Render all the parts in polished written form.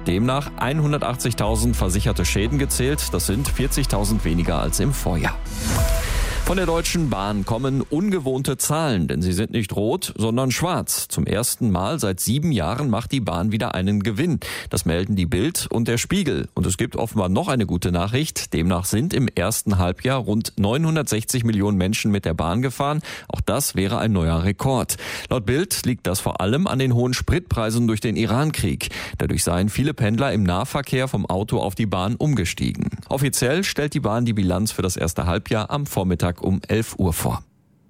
Demnach 180.000 versicherte Schäden gezählt. Das sind 40.000 weniger als im Vorjahr. Von der Deutschen Bahn kommen ungewohnte Zahlen, denn sie sind nicht rot, sondern schwarz. Zum ersten Mal seit 7 Jahren macht die Bahn wieder einen Gewinn. Das melden die Bild und der Spiegel. Und es gibt offenbar noch eine gute Nachricht. Demnach sind im ersten Halbjahr rund 960 Millionen Menschen mit der Bahn gefahren. Auch das wäre ein neuer Rekord. Laut Bild liegt das vor allem an den hohen Spritpreisen durch den Irankrieg. Dadurch seien viele Pendler im Nahverkehr vom Auto auf die Bahn umgestiegen. Offiziell stellt die Bahn die Bilanz für das erste Halbjahr am Vormittag um 11 Uhr vor.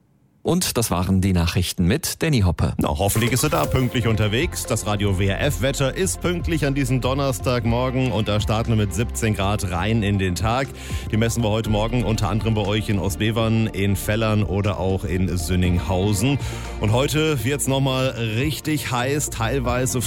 Und das waren die Nachrichten mit Danny Hoppe. Na, hoffentlich ist er da pünktlich unterwegs. Das Radio WRF-Wetter ist pünktlich an diesem Donnerstagmorgen und da starten wir mit 17 Grad rein in den Tag. Die messen wir heute Morgen unter anderem bei euch in Ostbevern, in Fellern oder auch in Sünninghausen. Und heute wird es nochmal richtig heiß, teilweise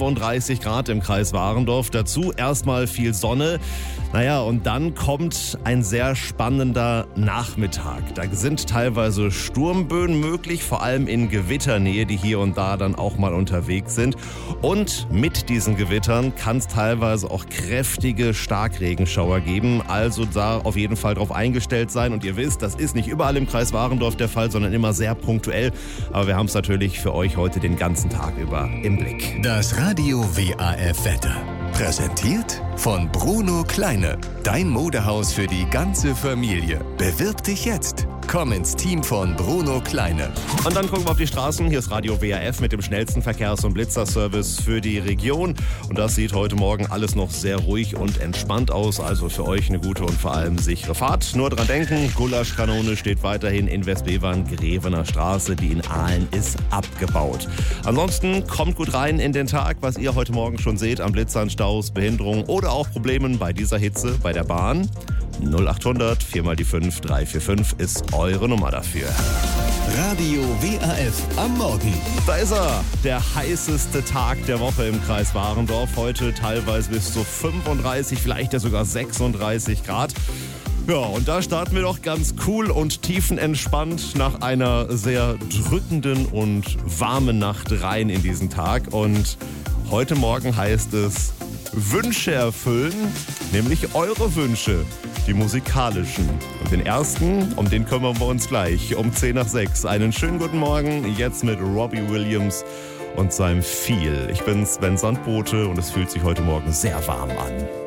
35 Grad im Kreis Warendorf. Dazu erstmal viel Sonne. Naja, und dann kommt ein sehr spannender Nachmittag. Da sind teilweise Sturmböen möglich, vor allem in Gewitternähe, die hier und da dann auch mal unterwegs sind. Und mit diesen Gewittern kann es teilweise auch kräftige Starkregenschauer geben. Also da auf jeden Fall drauf eingestellt sein. Und ihr wisst, das ist nicht überall im Kreis Warendorf der Fall, sondern immer sehr punktuell. Aber wir haben es natürlich für euch heute den ganzen Tag über im Blick. Das Radio WRF-Wetter. Präsentiert von Bruno Kleine. Dein Modehaus für die ganze Familie. Bewirb dich jetzt. Komm ins Team von Bruno Kleine. Und dann gucken wir auf die Straßen. Hier ist Radio WRF mit dem schnellsten Verkehrs- und Blitzerservice für die Region. Und das sieht heute Morgen alles noch sehr ruhig und entspannt aus. Also für euch eine gute und vor allem sichere Fahrt. Nur dran denken, Gulaschkanone steht weiterhin in Westbevern, Grevener Straße. Die in Aalen ist abgebaut. Ansonsten kommt gut rein in den Tag, was ihr heute Morgen schon seht an Blitzern, Staus, Behinderungen oder auch Problemen bei dieser Hitze bei der Bahn. 0800 4 mal die 5 345 ist eure Nummer dafür. Radio WRF am Morgen. Da ist er, der heißeste Tag der Woche im Kreis Warendorf. Heute teilweise bis zu 35, vielleicht ja sogar 36 Grad. Ja, und da starten wir doch ganz cool und tiefenentspannt nach einer sehr drückenden und warmen Nacht rein in diesen Tag. Und heute Morgen heißt es Wünsche erfüllen, nämlich eure Wünsche, die musikalischen. Und den ersten, um den kümmern wir uns gleich um 10 nach 6. Einen schönen guten Morgen, jetzt mit Robbie Williams und seinem Feel. Ich bin Sven Sandbote und es fühlt sich heute Morgen sehr warm an.